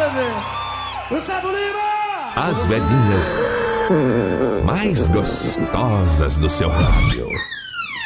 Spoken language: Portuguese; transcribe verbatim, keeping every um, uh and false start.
Gustavo Lima! As velhinhas mais gostosas do seu rádio.